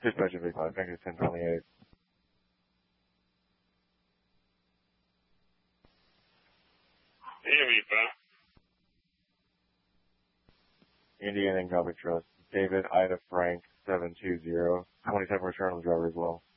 Dispatcher V5, thank you, 1028. Yeah, V5. Indian Incoming Trust. David Ida Frank 720. 27 return on the driver as well.